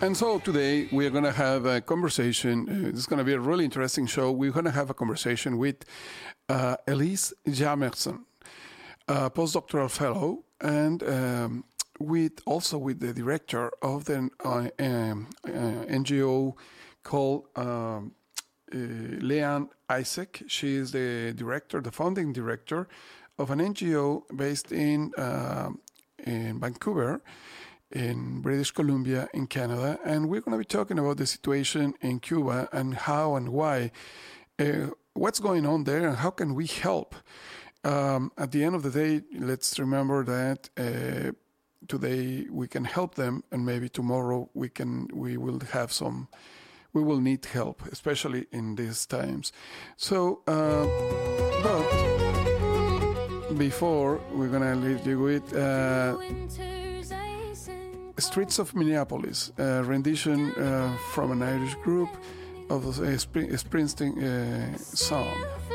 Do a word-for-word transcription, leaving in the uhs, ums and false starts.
And so today we are going to have a conversation. Uh, it's going to be a really interesting show. We're going to have a conversation with uh, Elise Jamerson, a postdoctoral fellow, and um, with also with the director of the uh, um, uh, N G O called um, uh, Leanne Isaac. She is the director, the founding director of an N G O based in uh, in Vancouver, in British Columbia, in Canada, and we're going to be talking about the situation in Cuba and how and why, uh, what's going on there, and how can we help. Um, at the end of the day, let's remember that uh, today we can help them, and maybe tomorrow we can we will have some, we will need help, especially in these times. So, uh, but before we're gonna leave you with. Uh, Streets of Minneapolis, a rendition uh, from an Irish group of a Springsteen uh, song.